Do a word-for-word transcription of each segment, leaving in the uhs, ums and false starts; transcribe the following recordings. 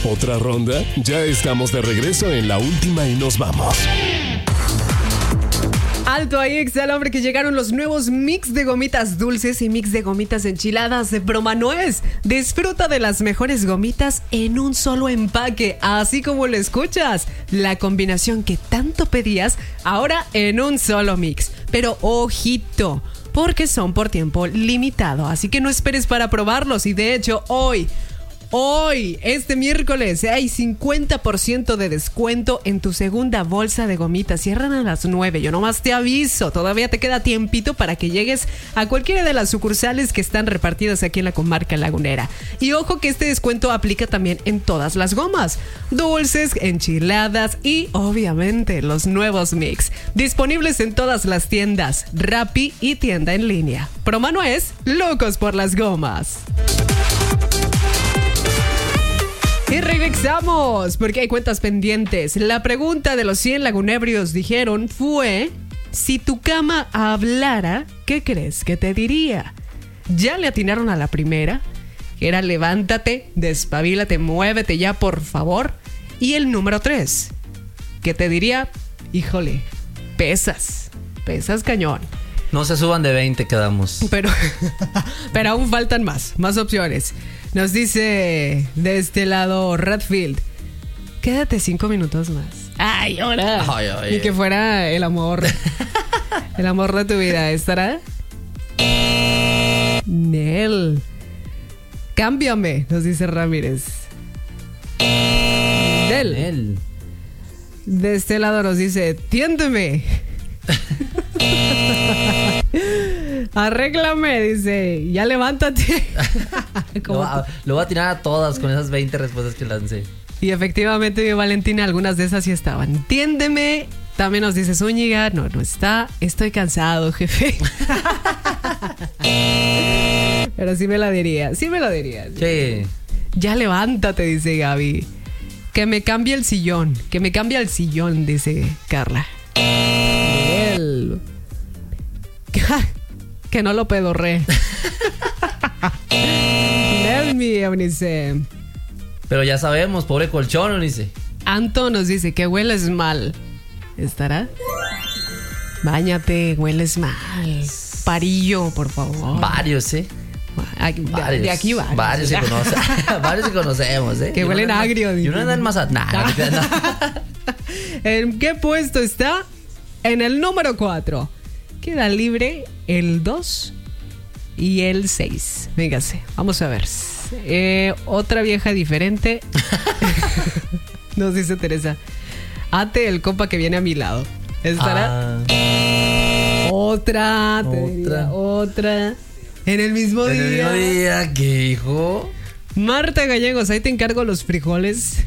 ¿Otra ronda? Ya estamos de regreso en la última y nos vamos. Alto ahí, exhala, hombre, que llegaron los nuevos mix de gomitas dulces y mix de gomitas enchiladas de Broma Nuez. Disfruta de las mejores gomitas en un solo empaque, así como lo escuchas. La combinación que tanto pedías, ahora en un solo mix. Pero ojito, porque son por tiempo limitado, así que no esperes para probarlos. Y de hecho, hoy... Hoy, este miércoles, hay cincuenta por ciento de descuento en tu segunda bolsa de gomitas. Cierran a las nueve. Yo nomás te aviso. Todavía te queda tiempito para que llegues a cualquiera de las sucursales que están repartidas aquí en la comarca lagunera. Y ojo que este descuento aplica también en todas las gomas. Dulces, enchiladas y, obviamente, los nuevos mix. Disponibles en todas las tiendas, Rappi y tienda en línea. Broma Nuez, locos por las gomas. Y regresamos, porque hay cuentas pendientes. La pregunta de los cien lagunebrios dijeron fue: si tu cama hablara, ¿qué crees que te diría? Ya le atinaron a la primera, que era levántate, despabilate, muévete ya, por favor. Y el número tres, que te diría, híjole, pesas, pesas cañón. No se suban de veinte, quedamos. Pero, pero aún faltan más, más opciones. Nos dice de este lado Redfield: quédate cinco minutos más. Ay, ahora. Ay, ay, Ni que fuera el amor. El amor de tu vida. ¿Estará? Nel. Cámbiame, nos dice Ramírez. Nel. Nel. De este lado nos dice: tiéndeme. Arréglame, dice. Ya levántate. Lo, va, lo voy a tirar a todas con esas veinte respuestas que lancé. Y efectivamente, mi Valentina, algunas de esas sí estaban. Entiéndeme. También nos dice Zúñiga: no, no está. Estoy cansado, jefe. Pero sí me la diría. Sí me la diría. Sí. Ya levántate, dice Gaby. Que me cambie el sillón. Que me cambie el sillón, dice Carla. Él. Que no lo pedorré. Nelmi, Eunice. Pero ya sabemos, pobre colchón, Eunice. Anto nos dice que hueles mal. ¿Estará? Báñate, hueles mal. Parillo, por favor. Varios, ¿eh? Aquí, varios, de aquí varios. Varios se conocen. Varios se conocemos, ¿eh? Que huelen agrio. Y uno anda en masa. Nah, no, no. ¿En qué puesto está? En el número cuatro. Queda libre el dos y el seis. Véngase, vamos a ver. Eh, otra vieja diferente. Nos dice Teresa: ate el compa que viene a mi lado. ¿Estará? Ah. Otra, te Otra. diría, otra. En el mismo En día. el mismo día, ¿qué hijo? Marta Gallegos: ahí te encargo los frijoles.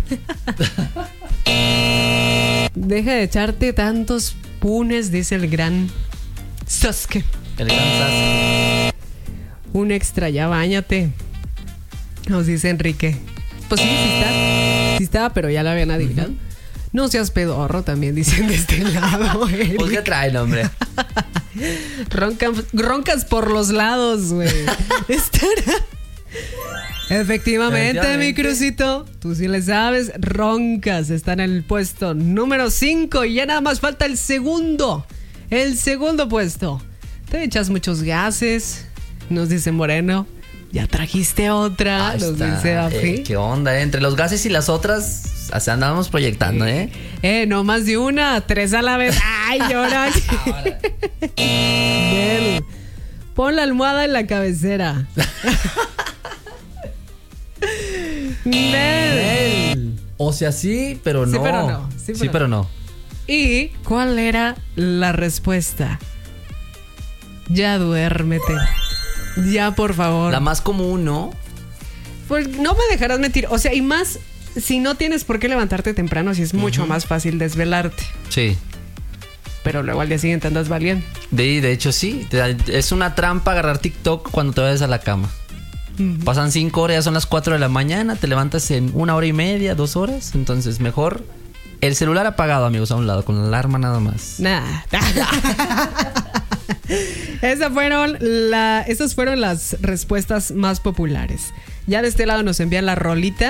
Deja de echarte tantos punes, dice el gran Sasuke. El gran Sasuke. Un extra, ya báñate. Nos dice Enrique. Pues sí, sí está. Sí está, pero ya la habían adivinado. Uh-huh. No seas pedorro, también dicen de este lado. Pues qué traen, hombre. Roncas, roncas por los lados, güey. Estará. Efectivamente, Efectivamente, mi crucito. Tú sí le sabes. Roncas está en el puesto número cinco. Y ya nada más falta el segundo. El segundo puesto. Te echas muchos gases, nos dice Moreno. Ya trajiste otra, Ahí nos está. dice Afi. Eh, ¿Qué onda? Eh? Entre los gases y las otras, así andamos proyectando, ¿eh? Eh, no más de una, tres a la vez. ¡Ay, llora! Nel, pon la almohada en la cabecera. Nel. Nel. O sea, sí, pero no. Sí, pero no. Sí, pero, sí, pero no. ¿Y cuál era la respuesta? Ya duérmete. Ya, por favor. La más común, ¿no? Pues no me dejarás mentir. O sea, y más si no tienes por qué levantarte temprano, si es mucho uh-huh. más fácil desvelarte. Sí. Pero luego al día siguiente andas valiendo. De, de hecho, sí. Es una trampa agarrar TikTok cuando te vayas a la cama. Uh-huh. Pasan cinco horas, ya son las cuatro de la mañana. Te levantas en una hora y media, dos horas. Entonces, mejor el celular apagado, amigos, a un lado, con la alarma nada más. Nah. Esas fueron, la, esas fueron las respuestas más populares. Ya de este lado nos envían la rolita.